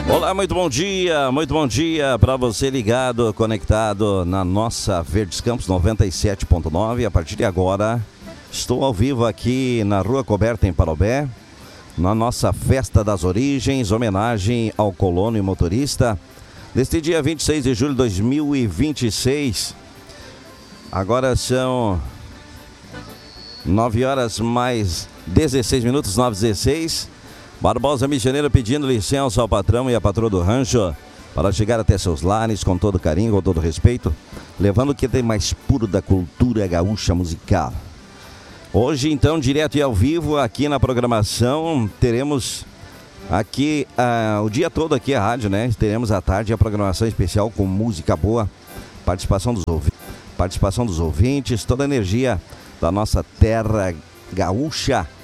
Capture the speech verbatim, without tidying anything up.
Olá, muito bom dia, muito bom dia para você ligado, conectado na nossa Verdes Campos noventa e sete ponto nove. A partir de agora, estou ao vivo aqui na Rua Coberta, em Parobé, na nossa Festa das Origens, homenagem ao colono e motorista, deste dia vinte e seis de julho de dois mil e vinte e seis. Agora são nove horas mais dezesseis minutos, nove e dezesseis. Barbosa Missioneiro pedindo licença ao patrão e à patroa do rancho para chegar até seus lares com todo carinho, com todo respeito, levando o que tem mais puro da cultura gaúcha musical. Hoje, então, direto e ao vivo, aqui na programação, teremos aqui uh, o dia todo aqui a rádio, né? Teremos à tarde a programação especial com música boa, participação dos ouvintes, participação dos ouvintes, toda a energia da nossa terra gaúcha